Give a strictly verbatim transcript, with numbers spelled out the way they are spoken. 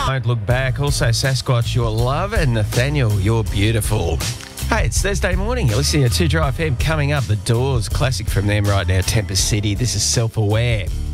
Don't Look Back. Also, Sasquatch, Your Love, and Nathaniel, You're Beautiful. Hey, it's Thursday morning. You're listening to two Dry F M. Coming up, The Doors, classic from them right now, Tempest City. This is Self-Aware.